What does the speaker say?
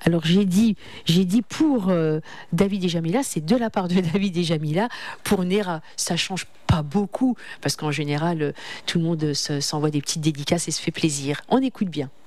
Alors j'ai dit pour David et Jamila, c'est de la part de David et Jamila. Pour Néra, ça change pas beaucoup parce qu'en général, tout le monde s'envoie des petites dédicaces et se fait plaisir. On écoute bien.